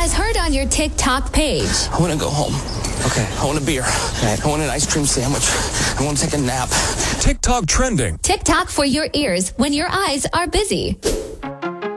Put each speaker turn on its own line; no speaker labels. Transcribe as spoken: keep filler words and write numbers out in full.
was heard on your TikTok page.
I want to go home.
Okay.
I want a beer.
Right.
I want an ice cream sandwich. I want to take a nap.
TikTok trending.
TikTok for your ears when your eyes are busy.